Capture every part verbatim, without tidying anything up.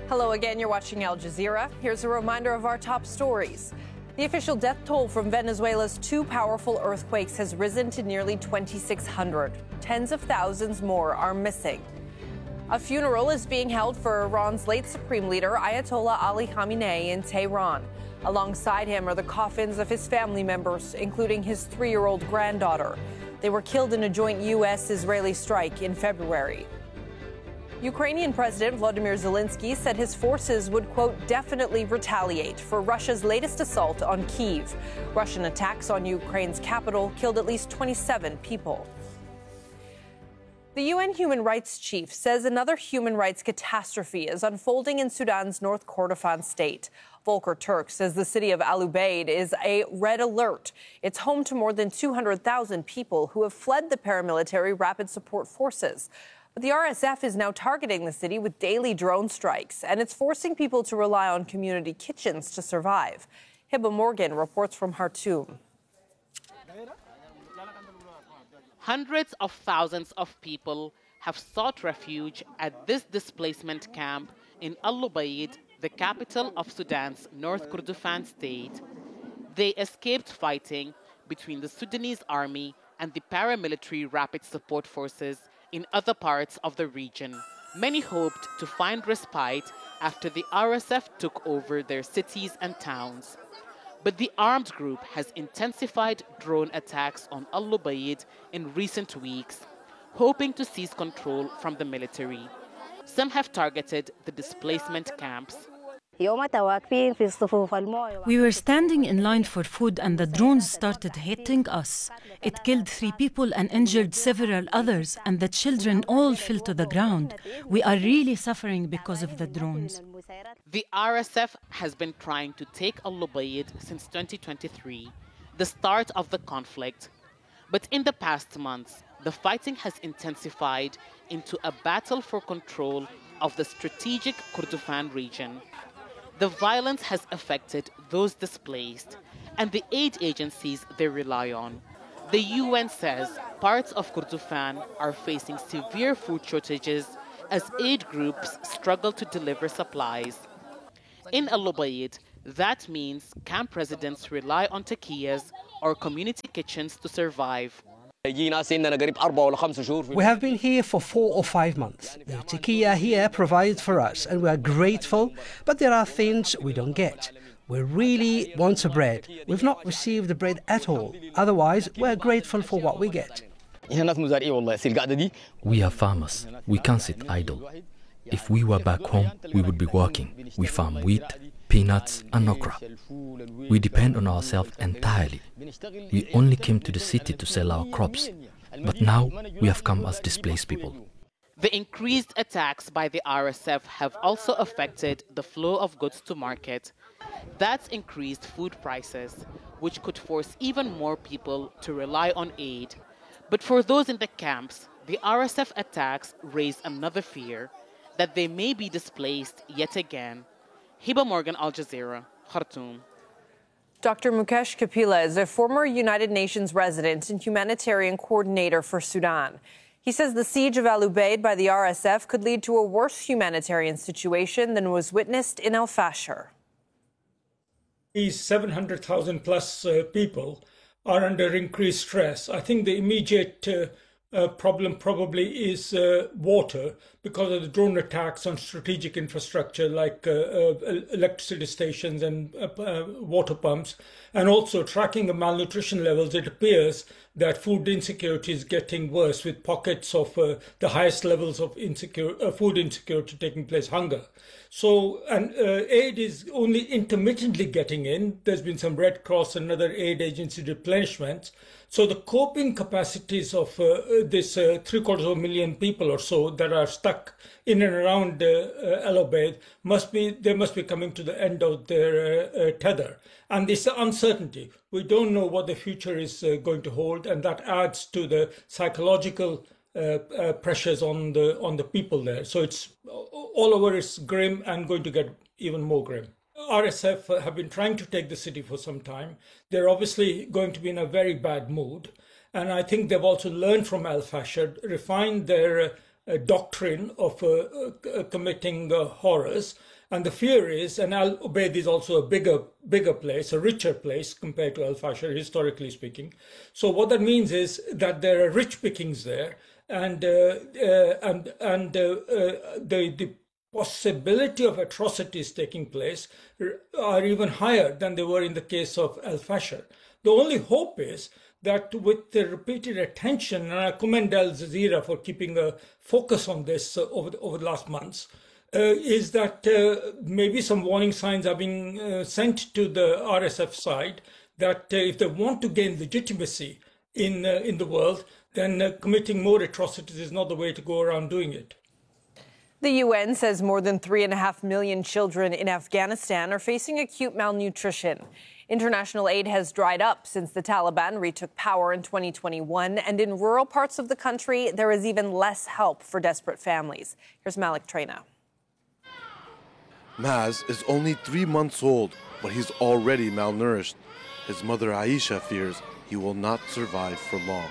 Hello again, you're watching Al Jazeera. Here's a reminder of our top stories. The official death toll from Venezuela's two powerful earthquakes has risen to nearly twenty-six hundred. Tens of thousands more are missing. A funeral is being held for Iran's late supreme leader, Ayatollah Ali Khamenei, in Tehran. Alongside him are the coffins of his family members, including his three-year-old granddaughter. They were killed in a joint U S-Israeli strike in February. Ukrainian President Volodymyr Zelensky said his forces would, quote, definitely retaliate for Russia's latest assault on Kyiv. Russian attacks on Ukraine's capital killed at least twenty-seven people. The U N Human Rights Chief says another human rights catastrophe is unfolding in Sudan's North Kordofan state. Volker Turk says the city of Al Ubaid is a red alert. It's home to more than two hundred thousand people who have fled the paramilitary Rapid Support Forces. But the R S F is now targeting the city with daily drone strikes, and it's forcing people to rely on community kitchens to survive. Hiba Morgan reports from Khartoum. Hundreds of thousands of people have sought refuge at this displacement camp in Al Ubaid, the capital of Sudan's North Kordofan state. They escaped fighting between the Sudanese army and the paramilitary Rapid Support Forces in other parts of the region. Many hoped to find respite after the R S F took over their cities and towns. But the armed group has intensified drone attacks on Al Ubaid in recent weeks, hoping to seize control from the military. Some have targeted the displacement camps. We were standing in line for food and the drones started hitting us. It killed three people and injured several others, and the children all fell to the ground. We are really suffering because of the drones. The R S F has been trying to take Al Ubaid since twenty twenty-three, the start of the conflict. But in the past months, the fighting has intensified into a battle for control of the strategic Kordofan region. The violence has affected those displaced and the aid agencies they rely on. The U N says parts of Kordofan are facing severe food shortages as aid groups struggle to deliver supplies. In Al Ubaid, that means camp residents rely on takias or community kitchens to survive. We have been here for four or five months. The takiya here provides for us and we are grateful, but there are things we don't get. We really want the bread. We've not received the bread at all. Otherwise, we're grateful for what we get. We are farmers. We can't sit idle. If we were back home, we would be working. We farm wheat, peanuts and okra. We depend on ourselves entirely. We only came to the city to sell our crops, but now we have come as displaced people. The increased attacks by the R S F have also affected the flow of goods to market. That's increased food prices, which could force even more people to rely on aid. But for those in the camps, the R S F attacks raise another fear, that they may be displaced yet again. Hiba Morgan, Al Jazeera, Khartoum. Doctor Mukesh Kapila is a former United Nations resident and humanitarian coordinator for Sudan. He says the siege of Al Ubaid by the R S F could lead to a worse humanitarian situation than was witnessed in Al Fasher. These seven hundred thousand plus uh, people are under increased stress. I think the immediate uh, uh, problem probably is uh, water, because of the drone attacks on strategic infrastructure like uh, uh, electricity stations and uh, uh, water pumps, and also tracking the malnutrition levels. It appears that food insecurity is getting worse, with pockets of uh, the highest levels of insecure, uh, food insecurity taking place, hunger. So, and uh, aid is only intermittently getting in. There's been some Red Cross and other aid agency replenishments. So the coping capacities of uh, this uh, three quarters of a million people or so that are stuck in and around uh, uh, Al Ubaid must be, they must be coming to the end of their uh, uh, tether. And this uncertainty, we don't know what the future is uh, going to hold, and that adds to the psychological uh, uh, pressures on the on the people there. So it's all over, it's grim and going to get even more grim. R S F have been trying to take the city for some time. They're obviously going to be in a very bad mood. And I think they've also learned from Al Fasher, refined their uh, doctrine of uh, uh, committing uh, horrors. And the fear is, and Al Ubaid is also a bigger, bigger place, a richer place compared to Al Fasher, historically speaking. So what that means is that there are rich pickings there, and uh, uh, and and uh, uh, the the possibility of atrocities taking place are even higher than they were in the case of Al Fasher. The only hope is that with the repeated attention, and I commend Al Jazeera for keeping a focus on this uh, over, the, over the last months, uh, is that uh, maybe some warning signs are being uh, sent to the R S F side that uh, if they want to gain legitimacy in, uh, in the world, then uh, committing more atrocities is not the way to go around doing it. The U N says more than three and a half million children in Afghanistan are facing acute malnutrition. International aid has dried up since the Taliban retook power in twenty twenty-one, and in rural parts of the country, there is even less help for desperate families. Here's Malik Traina. Maz is only three months old, but he's already malnourished. His mother Aisha fears he will not survive for long.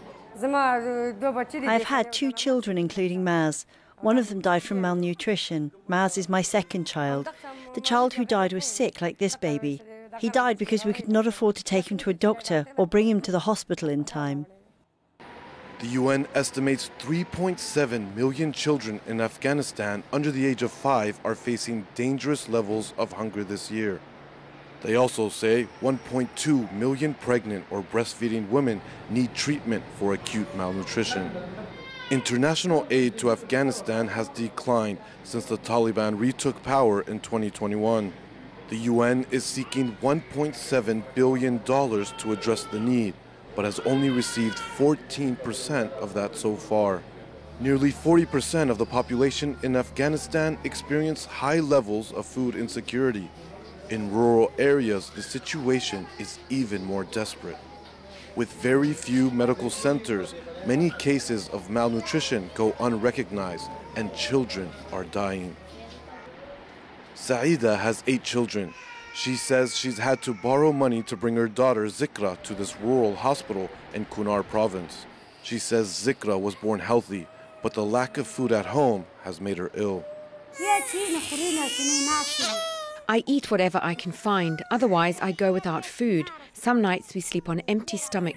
I've had two children, including Maz. One of them died from malnutrition. Maz is my second child. The child who died was sick like this baby. He died because we could not afford to take him to a doctor or bring him to the hospital in time. The U N estimates three point seven million children in Afghanistan under the age of five are facing dangerous levels of hunger this year. They also say one point two million pregnant or breastfeeding women need treatment for acute malnutrition. International aid to Afghanistan has declined since the Taliban retook power in twenty twenty-one. The U N is seeking one point seven billion dollars to address the need, but has only received fourteen percent of that so far. Nearly forty percent of the population in Afghanistan experience high levels of food insecurity. In rural areas, the situation is even more desperate. With very few medical centers, many cases of malnutrition go unrecognized and children are dying. Saida has eight children. She says she's had to borrow money to bring her daughter Zikra to this rural hospital in Kunar province. She says Zikra was born healthy, but the lack of food at home has made her ill. I eat whatever I can find, otherwise I go without food. Some nights we sleep on empty stomachs